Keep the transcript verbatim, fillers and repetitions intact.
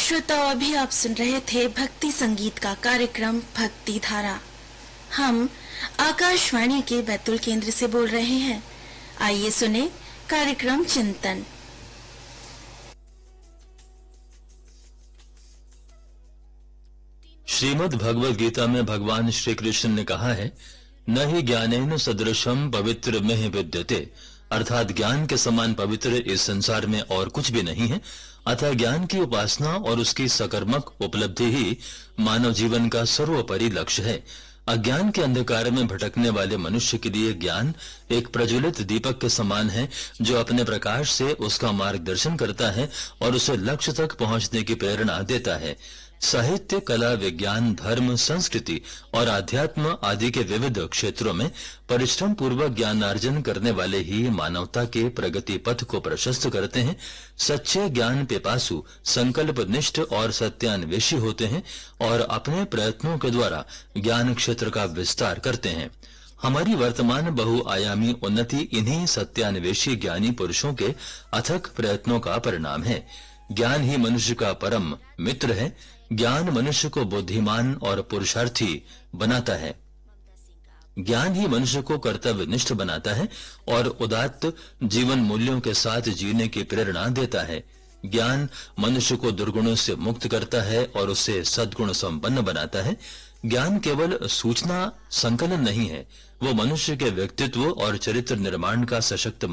श्रोताओं, अभी आप सुन रहे थे भक्ति संगीत का कार्यक्रम भक्ति धारा। हम आकाशवाणी के बैतूल केंद्र से बोल रहे हैं। आइए सुने कार्यक्रम चिंतन। श्रीमद् भगवद गीता में भगवान श्री कृष्ण ने कहा है, न ही ज्ञानेन सदृशम पवित्र में विद्यते, अर्थात ज्ञान के समान पवित्र इस संसार में और कुछ भी नहीं है। अतः ज्ञान की उपासना और उसकी सकर्मक उपलब्धि ही मानव जीवन का सर्वोपरि लक्ष्य है। अज्ञान के अंधकार में भटकने वाले मनुष्य के लिए ज्ञान एक प्रज्वलित दीपक के समान है, जो अपने प्रकाश से उसका मार्गदर्शन करता है और उसे लक्ष्य तक पहुंचने की प्रेरणा देता है। साहित्य, कला, विज्ञान, धर्म, संस्कृति और आध्यात्म आदि के विविध क्षेत्रों में परिश्रम पूर्वक ज्ञानार्जन करने वाले ही मानवता के प्रगति पथ को प्रशस्त करते हैं। सच्चे ज्ञान पिपासु संकल्प निष्ठ और सत्यान्वेषी होते हैं और अपने प्रयत्नों के द्वारा ज्ञान क्षेत्र का विस्तार करते हैं। हमारी वर्तमान बहुआयामी उन्नति इन्हीं सत्यान्वेषी ज्ञानी पुरुषों के अथक प्रयत्नों का परिणाम है। ज्ञान ही मनुष्य का परम मित्र है। ज्ञान मनुष्य को बुद्धिमान और पुरुषार्थी बनाता है। ज्ञान ही मनुष्य को कर्तव्यनिष्ठ बनाता है और उदात्त जीवन मूल्यों के साथ जीने की प्रेरणा देता है। ज्ञान मनुष्य को दुर्गुणों से मुक्त करता है और उसे सद्गुण संपन्न बनाता है। ज्ञान केवल सूचना संकलन नहीं है, वो मनुष्य के व्यक्तित्व और चरित्र निर्माण का सशक्त